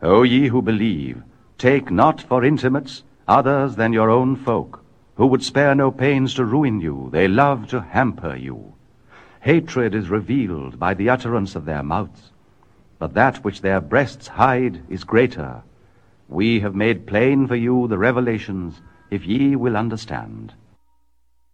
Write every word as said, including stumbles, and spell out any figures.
O ye who believe, take not for intimates others than your own folk, who would spare no pains to ruin you. They love to hamper you. Hatred is revealed by the utterance of their mouths, but that which their breasts hide is greater. We have made plain for you the revelations, if ye will understand.